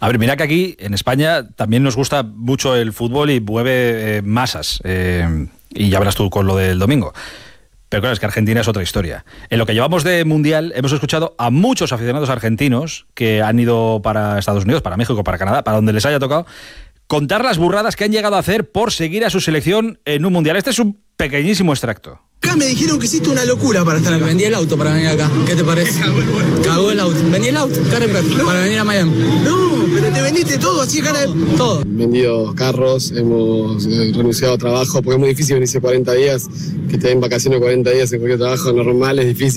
A ver, mira que aquí en España también nos gusta mucho el fútbol y mueve masas. Y ya verás tú con lo del domingo. Pero claro, es que Argentina es otra historia. En lo que llevamos de Mundial hemos escuchado a muchos aficionados argentinos que han ido para Estados Unidos, para México, para Canadá, para donde les haya tocado, contar las burradas que han llegado a hacer por seguir a su selección en un Mundial. Este es un pequeñísimo extracto. Acá me dijeron que hiciste una locura para estar acá. Vendí el auto para venir acá. ¿Qué te parece? Cagó el auto. Vendí el auto, para venir a Miami. No, pero te vendiste todo así, cara de... Todo. Vendido carros, hemos renunciado a trabajo, porque es muy difícil venirse 40 días, que te den vacaciones 40 días en cualquier trabajo normal, es difícil.